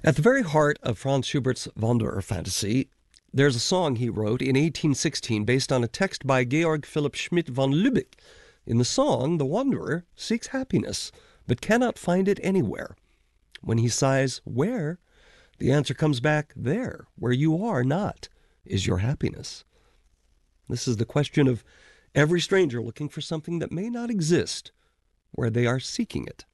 At the very heart of Franz Schubert's Wanderer fantasy, there's a song he wrote in 1816 based on a text by Georg Philipp Schmidt von Lübeck. In the song, the wanderer seeks happiness, but cannot find it anywhere. When he sighs, "Where?" the answer comes back, "There, where you are not, is your happiness." This is the question of every stranger looking for something that may not exist where they are seeking it.